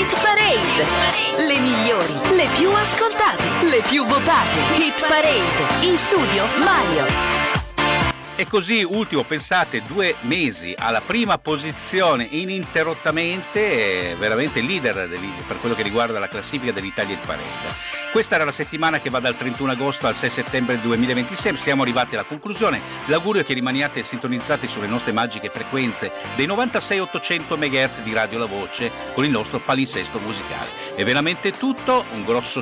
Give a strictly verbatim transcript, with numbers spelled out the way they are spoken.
Hit Parade, le migliori, le più ascoltate, le più votate. Hit Parade, in studio Mario. E così, ultimo, pensate, due mesi alla prima posizione ininterrottamente, veramente leader per quello che riguarda la classifica dell'Italia Hit Parade. Questa era la settimana che va dal trentuno agosto al sei settembre duemilaventisei, siamo arrivati alla conclusione. L'augurio è che rimaniate sintonizzati sulle nostre magiche frequenze dei novantasei ottocento megahertz di Radio La Voce con il nostro palinsesto musicale. È veramente tutto, un grosso